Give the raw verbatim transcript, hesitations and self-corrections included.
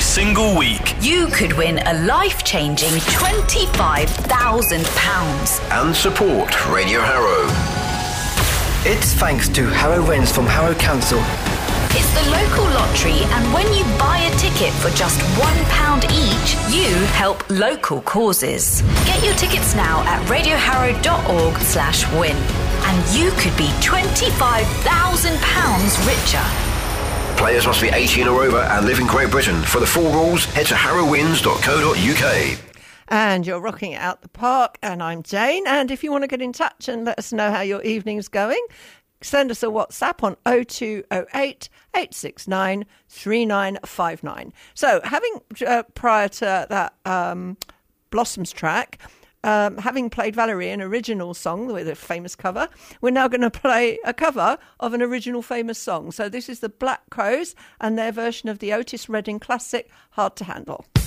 single week. You could win a life-changing twenty-five thousand pounds. And support Radio Harrow. It's thanks to Harrow Wins from Harrow Council. It's the local lottery, and when you buy a ticket for just one pound each, you help local causes. Get your tickets now at radioharrow.org slash win. And you could be twenty-five thousand pounds richer. Players must be eighteen or over and live in Great Britain. For the full rules, head to harrow wins dot co dot uk. And you're rocking it out the park, and I'm Jane. And if you want to get in touch and let us know how your evening's going, send us a WhatsApp on oh two oh eight, eight six nine, three nine five nine. So having, uh, prior to that um, Blossoms track, um, having played Valerie, an original song with a famous cover, we're now going to play a cover of an original famous song. So this is the Black Crowes and their version of the Otis Redding classic, Hard to Handle.